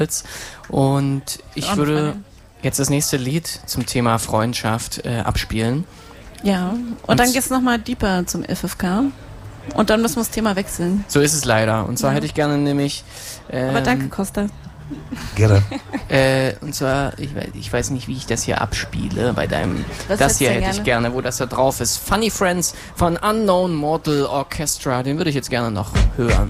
Und ich würde jetzt das nächste Lied zum Thema Freundschaft abspielen. Ja, und dann geht's nochmal deeper zum FFK. Und dann müssen wir das Thema wechseln. So ist es leider. Und zwar hätte ich gerne nämlich... Aber danke, Costa. Gerne. Und zwar, ich weiß nicht, wie ich das hier abspiele bei deinem... Was das hier hättest du hätte ich gerne, wo das da drauf ist. Funny Friends von Unknown Mortal Orchestra. Den würde ich jetzt gerne noch hören.